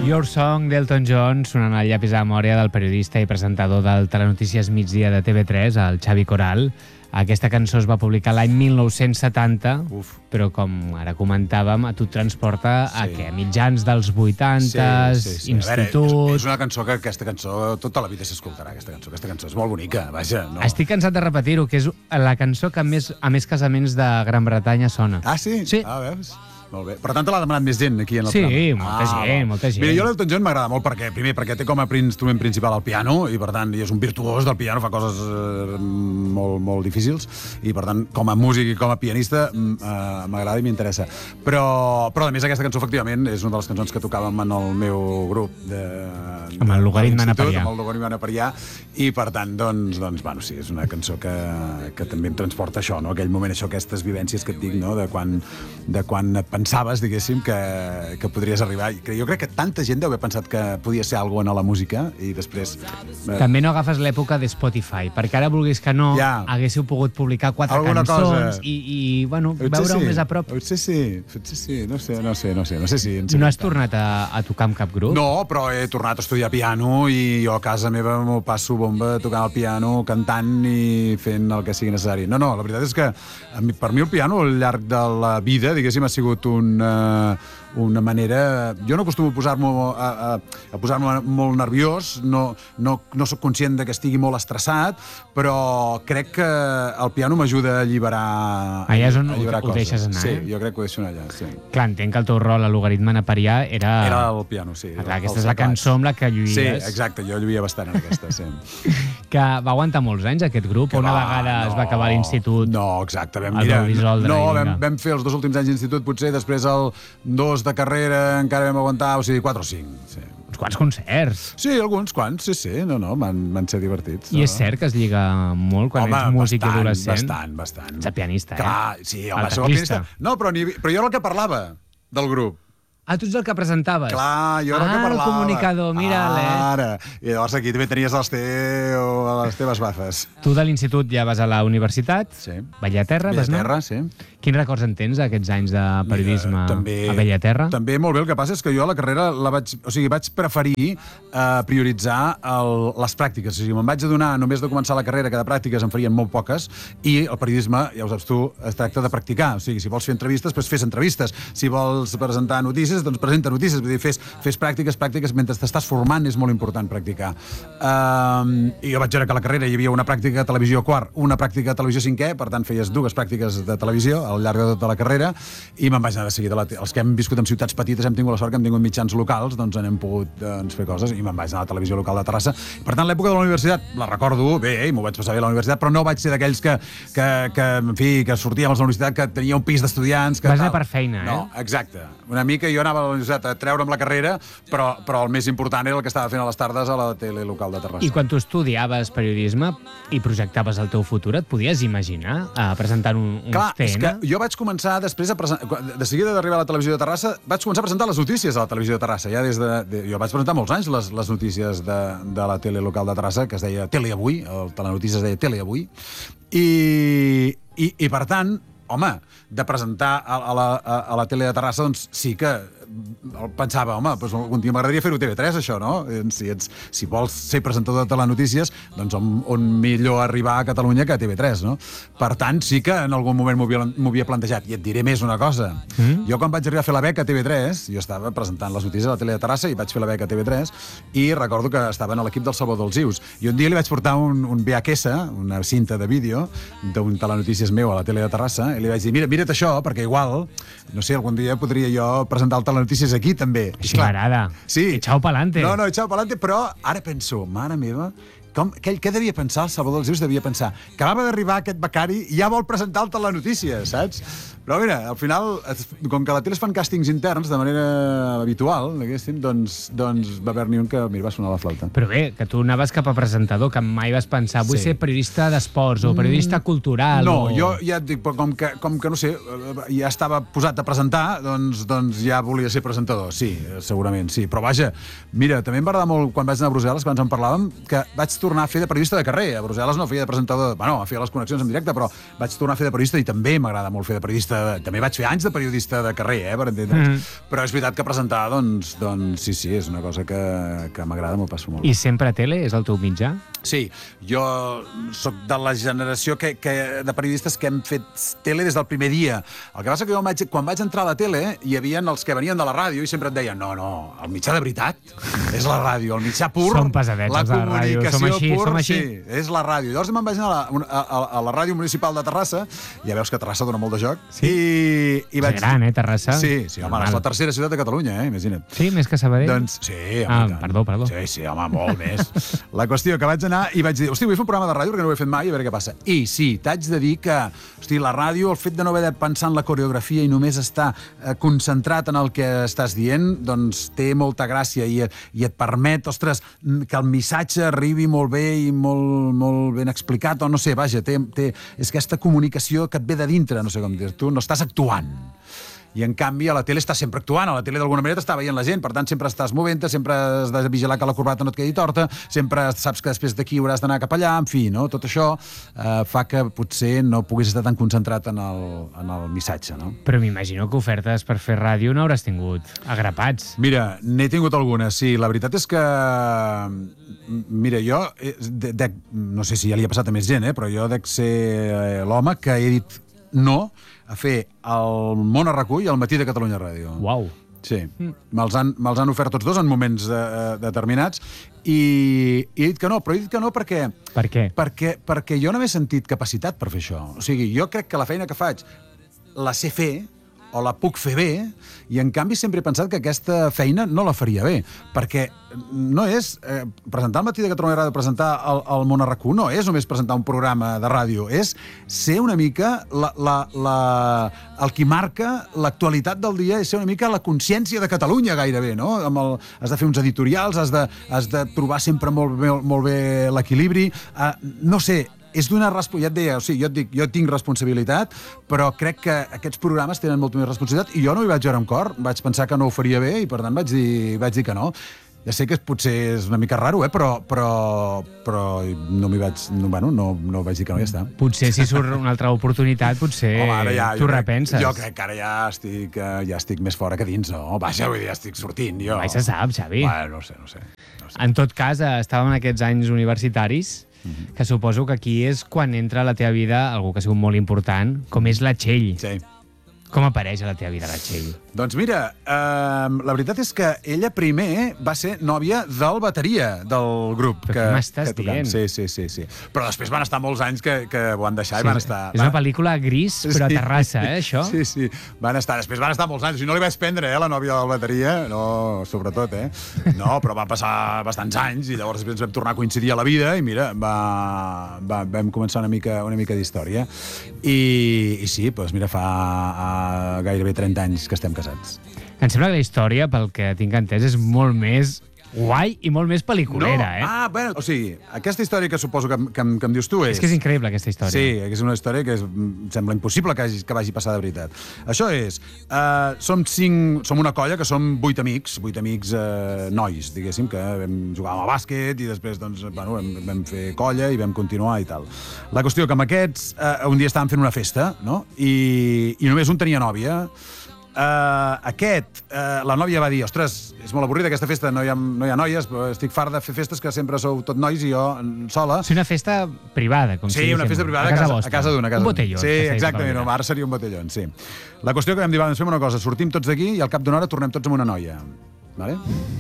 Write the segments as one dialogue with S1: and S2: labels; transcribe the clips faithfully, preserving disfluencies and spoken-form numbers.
S1: Your Song d'Elton John sonant al llapis de memòria del periodista i presentador del Telenotícies Migdia de T V tres, el Xavi Coral. Aquesta cançó es va publicar l'any mil nou-cents setanta, Uf. però com ara comentàvem, a tu et transporta sí. a què? Mitjans dels vuitanta, sí, sí, sí. institut...
S2: Veure, és, és una cançó que aquesta cançó tota la vida s'escoltarà, aquesta cançó. Aquesta cançó és molt bonica, vaja. No.
S1: Estic cansat de repetir-ho, que és la cançó que més, a més casaments de Gran Bretanya sona.
S2: Ah, sí?
S1: Sí.
S2: Ah, veus? Molt bé. Per tant, l'ha demanat més gent aquí en el
S1: sí,
S2: programa.
S1: Sí, molta ah, gent, molta gent.
S2: Mira, jo l'Elton John m'agrada molt perquè, primer, perquè té com a instrument principal el piano i, per tant, és un virtuós del piano, fa coses eh, molt, molt difícils i, per tant, com a músic i com a pianista eh, m'agrada i m'interessa. Però, però, a més, aquesta cançó, efectivament, és una de les cançons que tocàvem en el meu grup de...
S1: Amb el logaritme Naparià.
S2: Amb el logaritme Naparià i, per tant, doncs, doncs, bueno, sí, és una cançó que, que també em transporta això, no? Aquell moment, això, aquestes vivències que et dic, no? De quan, de quan pensaves, diguéssim, que, que podries arribar. Jo crec que tanta gent deu haver pensat que podia ser alguna cosa a la música i després...
S1: Eh... També no agafes l'època de Spotify, perquè ara, vulguis que no, ja. haguéssiu pogut publicar quatre
S2: alguna
S1: cançons i, i, bueno, veure-ho
S2: sí.
S1: més a prop.
S2: Potser sí, potser sí, no sé, no sé, no sé, no sé si...
S1: No has tornat a, a tocar amb cap grup?
S2: No, però he tornat a estudiar piano i jo a casa meva m'ho passo bomba tocant el piano, cantant i fent el que sigui necessari. No, no, la veritat és que per mi el piano al llarg de la vida, diguéssim, ha sigut un... Uh, una manera... Jo no acostumo a posar-me a, a, a posar-me molt nerviós, no, no, no sóc conscient de que estigui molt estressat, però crec que el piano m'ajuda a alliberar
S1: allà és on ho,
S2: ho
S1: deixes anar,
S2: sí,
S1: eh?
S2: jo crec que ho deixo allà, sí.
S1: Clar, entenc que el teu rol a logaritme Naparià era...
S2: Era el piano, sí.
S1: Ah, clar, aquesta és la cançó amb la que lluïes.
S2: Sí, exacte, jo lluïa bastant en aquesta, sí.
S1: Que va aguantar molts anys, aquest grup, que o una va, vegada no, es va acabar l'institut...
S2: No, exacte, vam, mira, no, vam, vam fer els dos últims anys d'institut, potser, després el dos de carrera encara vam aguantar, o sigui, quatre o cinc. Sí.
S1: Uns quants concerts.
S2: Sí, alguns quants, sí, sí, no, no, van, van ser divertits.
S1: I
S2: no?
S1: és cert que es lliga molt quan home, ets músic
S2: bastant,
S1: adolescent?
S2: bastant, bastant.
S1: Ets el pianista,
S2: clar,
S1: eh?
S2: Sí, home, soc el pianista. No, però, ni, però jo era el que parlava del grup.
S1: Ah, tu ets el que presentaves?
S2: Clar, jo era
S1: ah,
S2: el que parlava.
S1: Ah, el comunicador, mira-le.
S2: Ara, i llavors aquí també tenies les, teu, les teves bafes.
S1: Tu de l'institut ja vas a la universitat,
S2: sí.
S1: Bellaterra, vas anar?
S2: Bellaterra, sí.
S1: Quins records en tens d'aquests anys de periodisme
S2: Mira, també,
S1: a Bellaterra?
S2: També molt bé, el que passa és que jo la carrera la vaig, o sigui, vaig preferir eh, prioritzar el, les pràctiques. O sigui, me'n vaig adonar només de començar la carrera que de pràctiques en farien molt poques i el periodisme, ja ho saps tu, es tracta de practicar. O sigui, si vols fer entrevistes, doncs fes entrevistes. Si vols presentar notícies, doncs presenta notícies. Vull dir, fes, fes pràctiques, pràctiques, mentre t'estàs formant és molt important practicar. Um, I jo vaig veure que a la carrera hi havia una pràctica de televisió quart, una pràctica de televisió cinquè, per tant feies dues pràctiques de televisió al llarg de tota la carrera i me'n vaig anar de seguida. Els que hem viscut en ciutats petites hem tingut la sort que hem tingut mitjans locals, doncs hem pogut doncs, fer coses i me'n vaig anar a la televisió local de Terrassa. Per tant, l'època de la universitat la recordo bé, eh, i m'ho vaig passar bé a la universitat, però no vaig ser d'aquells que, que, que, en fi, que sortíem a la universitat, que tenia un pis d'estudiants...
S1: Vas anar per feina, eh?
S2: No, exacte. Una mica jo anava a la universitat a treure'm la carrera, però, però el més important era el que estava fent a les tardes a la tele local de Terrassa.
S1: I quan tu estudiaves periodisme i projectaves el teu futur, et podies imaginar a presentar un, un
S2: Clar,
S1: T N?
S2: És que jo vaig començar després a presentar, de seguida d'arribar a la televisió de Terrassa, vaig començar a presentar les notícies a la televisió de Terrassa. Ja des de, de, jo vaig presentar molts anys les, les notícies de, de la tele local de Terrassa, que es deia Tele Avui, el telenotícies es deia Tele Avui, i, i, i per tant, home, de presentar a, a, la, a, a la tele de Terrassa, doncs sí que pensava, home, doncs algun dia m'agradaria fer-ho a T V tres, això, no? Si, ets, si vols ser presentador de telenotícies, doncs on, on millor arribar a Catalunya que a T V tres, no? Per tant, sí que en algun moment m'ho havia plantejat. I et diré més una cosa. Mm? Jo quan vaig arribar a fer la beca a T V tres, jo estava presentant les notícies a la tele de Terrassa i vaig fer la beca a T V tres i recordo que estava en l'equip del Salvador dels Ius. I un dia li vaig portar un, un V H S, una cinta de vídeo d'un telenotícies meu a la tele de Terrassa i li vaig dir, mira, mira't això, perquè igual, no sé, algun dia podria jo presentar el telenotícies aquí també.
S1: Així m'agrada.
S2: Sí.
S1: Echao pa'lante.
S2: No, no, echao pa'lante, però ara penso, mare meva, com, què, què devia pensar el Salvador dels Ius? Devia pensar, acabava d'arribar aquest becari i ja vol presentar el telenotícies, saps? Però mira, al final, com que a la tele es fan càstings interns de manera habitual, doncs, doncs va haver-n'hi un que, mira, va sonar la flauta.
S1: Però bé, que tu anaves cap a presentador, que mai vas pensar, vull sí. ser periodista d'esports o periodista mm, cultural.
S2: No,
S1: o...
S2: jo ja et dic, com que, com que no sé, ja estava posat a presentar, doncs, doncs ja volia ser presentador, sí, segurament, sí. Però vaja, mira, també em va agradar molt quan vaig anar a Brussel·les, quan ens en parlàvem, que vaig tornar a fer de periodista de carrer. A Brussel·les no feia de presentador, bueno, a fer les connexions en directe, però vaig tornar a fer de periodista i també m'agrada molt fer de periodista. També vaig fer anys de periodista de carrer, eh, per entendre's. Mm. Però és veritat que presentar, doncs, doncs sí, sí, és una cosa que, que m'agrada, m'ho passo molt.
S1: I sempre a tele és el teu mitjà?
S2: Sí, jo sóc de la generació que, que, de periodistes que hem fet tele des del primer dia. El que passa que jo vaig, quan vaig entrar a la tele hi havia els que venien de la ràdio i sempre et deien no, no, el mitjà de veritat és la ràdio, el mitjà pur,
S1: som pesadets,
S2: la comunicació
S1: som així,
S2: pur,
S1: som així.
S2: Sí, és la ràdio. Llavors me'n vaig anar a la, a, a, a la ràdio municipal de Terrassa, ja veus que Terrassa dona molt de joc,
S1: sí.
S2: i, i vaig...
S1: És gran, eh, Terrassa?
S2: Sí, sí, home, és la tercera ciutat de Catalunya, eh, imagina't.
S1: Sí, més que Sabadell?
S2: Doncs, sí, home,
S1: ah,
S2: tant.
S1: perdó, perdó.
S2: Sí, sí, home, molt més. La qüestió que vaig anar i vaig dir, hosti, vull fer un programa de ràdio perquè no ho he fet mai, a veure què passa. I sí, t'haig de dir que, hosti, la ràdio, el fet de no haver de pensar en la coreografia i només estar eh, concentrat en el que estàs dient, doncs té molta gràcia i, i et permet, ostres, que el missatge arribi molt bé i molt, molt ben explicat, o no sé, vaja, té, té, és aquesta comunicació que et ve de dintre, no sé com dir, tu no estàs actuant. I, en canvi, a la tele estàs sempre actuant. A la tele, d'alguna manera, t'està veient la gent. Per tant, sempre estàs movent-te, sempre has de vigilar que la corbata no et quedi torta, sempre saps que després d'aquí hauràs d'anar cap allà, en fi, no? Tot això eh, fa que potser no puguis estar tan concentrat en el, en el missatge, no?
S1: Però m'imagino que ofertes per fer ràdio no hauràs tingut agrapats.
S2: Mira, n'he tingut algunes, sí. La veritat és que... Mira, jo... De, de, no sé si ja li ha passat a més gent, eh? Però jo dec ser l'home que he dit no a fer el Món a RAC-u i el Matí de Catalunya Ràdio.
S1: Uau.
S2: Sí, mm. me'ls han, me'ls han ofert tots dos en moments eh, determinats i, i he dit que no, però he dit que no perquè...
S1: Per què?
S2: Perquè, perquè jo no m'he sentit capacitat per fer això. O sigui, jo crec que la feina que faig la sé fer, o la puc fer bé, i en canvi sempre he pensat que aquesta feina no la faria bé, perquè no és... Eh, presentar el Matí de Catalunya Ràdio, presentar el, el Món a RAC-u, no és només presentar un programa de ràdio, és ser una mica la, la, la, el que marca l'actualitat del dia, és ser una mica la consciència de Catalunya gairebé, no? Amb el, has de fer uns editorials, has de, has de trobar sempre molt bé, molt bé l'equilibri, eh, no sé... És d'una responsabilitat, ja et deia, o sigui, jo et dic, jo tinc responsabilitat, però crec que aquests programes tenen molta més responsabilitat i jo no hi vaig veure amb cor, vaig pensar que no ho faria bé i per tant vaig dir, vaig dir que no. Ja sé que potser és una mica raro, eh? però, però, però no m'hi vaig... No, bueno, no, no vaig dir que no, ja està.
S1: Potser si surt una altra oportunitat, potser Home, ja, tu repenses.
S2: Jo crec que ara ja estic, ja estic més fora que dins, no? Vaja, vull dir, ja estic sortint, jo.
S1: Mai se sap, Xavi.
S2: Bueno, no sé, no sé. No sé.
S1: En tot cas, estàvem en aquests anys universitaris, mm-hmm. que suposo que aquí és quan entra a la teva vida algú que ha sigut molt important, com és la Txell.
S2: Sí.
S1: Com apareix a la teva vida la Txell?
S2: Doncs mira, eh, la veritat és que ella primer va ser nòvia del bateria del grup.
S1: Però
S2: que,
S1: què m'estàs
S2: que
S1: dient?
S2: Sí, sí, sí, sí. Però després van estar molts anys que, que ho han deixat sí, i van estar...
S1: És una pel·lícula gris, però a Terrassa, eh, això?
S2: Sí, sí, van estar, després van estar molts anys. I no li vaig prendre, eh, la nòvia del bateria, no, sobretot, eh? No, però van passar bastants anys i llavors ens vam tornar a coincidir a la vida i mira, va, va, vam començar una mica, una mica d'història. I, I sí, doncs mira, fa... A, gairebé trenta anys que estem casats.
S1: Em sembla que la història, pel que tinc entès, és molt més guai i molt més pel·liculera,
S2: no.
S1: eh?
S2: Ah, bueno, o sigui, aquesta història que suposo que, que, que em dius tu és...
S1: És que és increïble, aquesta història.
S2: Sí, és una història que és, em sembla impossible que, hagi, que vagi passar de veritat. Això és, uh, som cinc, som una colla que som vuit amics, vuit amics uh, nois, diguéssim, que vam jugar a bàsquet i després, doncs, bueno, vam, vam fer colla i vam continuar i tal. La qüestió que amb aquests, uh, un dia estàvem fent una festa, no? I, i només un tenia nòvia. Uh, aquest, uh, la nòvia va dir, ostres, és molt avorrida aquesta festa, no hi ha, no hi ha noies, però estic fart de fer festes que sempre sou tot nois i jo sola.
S1: Sí, una festa privada, com
S2: sí,
S1: si
S2: una festa privada
S1: a casa,
S2: a casa d'una.
S1: Un botellón.
S2: Sí, exactament, no, ara seria un botellón, sí. La qüestió que vam dir, va, doncs fem una cosa, sortim tots d'aquí i al cap d'una hora tornem tots amb una noia. Vale?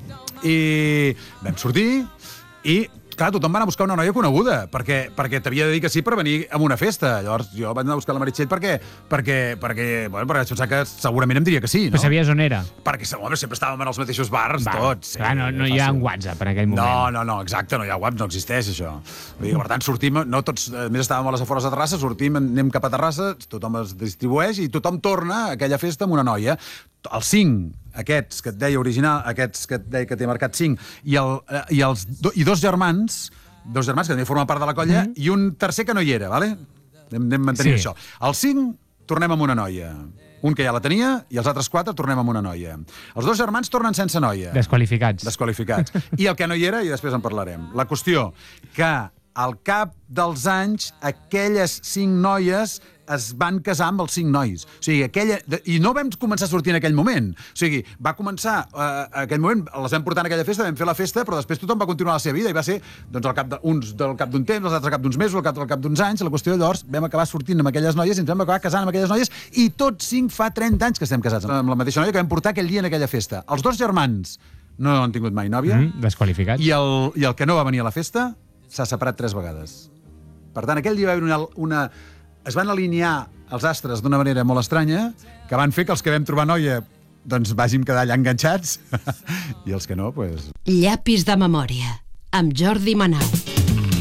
S2: I vam sortir i... Clar, tothom va anar a buscar una noia coneguda, perquè, perquè t'havia de dir que sí per venir a una festa. Llavors jo vaig anar a buscar la Meritxell perquè, perquè, perquè, bueno, perquè vaig pensar que segurament em diria que sí, no?
S1: Però sabies on era?
S2: Perquè home, sempre estàvem en els mateixos bars,
S1: Va,
S2: tots. Sí,
S1: clar, no, no hi ha un WhatsApp en aquell moment.
S2: No, no, no, exacte, no hi ha WhatsApp, no existeix això. Vull dir, per tant, sortim, no tots, a més estàvem a les afores de Terrassa, sortim, anem cap a Terrassa, tothom es distribueix i tothom torna a aquella festa amb una noia. Els cinc, aquests que et deia original, aquests que et deia que t'he marcat cinc, i, el, i, els, i dos germans, dos germans que també formen part de la colla, mm-hmm. i un tercer que no hi era, vale? Anem, anem mantenint sí. això. Els cinc tornem amb una noia. Un que ja la tenia i els altres quatre tornem amb una noia. Els dos germans tornen sense noia.
S1: Desqualificats.
S2: Desqualificats. I el que no hi era, i després en parlarem. La qüestió, que al cap dels anys, aquelles cinc noies es van casar amb els cinc nois. O sigui, aquella... I no vam començar a sortir en aquell moment. O sigui, va començar... Eh, aquell moment, les vam portar en aquella festa, vam fer la festa, però després tothom va continuar la seva vida i va ser, doncs, al cap de, uns del cap d'un temps, els altres al cap d'uns mesos, al cap, al cap d'uns anys. La qüestió, llavors, vam acabar sortint amb aquelles noies i ens vam acabar casant amb aquelles noies i tots cinc fa trenta anys que estem casats amb la mateixa noia que vam portar aquell dia en aquella festa. Els dos germans no han tingut mai nòvia.
S1: Mm, desqualificats.
S2: I el, I el que no va venir a la festa s'ha separat tres vegades. Per tant, aquell dia va haver una... una es van alinear els astres d'una manera molt estranya que van fer que els que vam trobar noia doncs vàgim quedar allà enganxats i els que no, doncs...
S3: Llapis de memòria, amb Jordi Manau.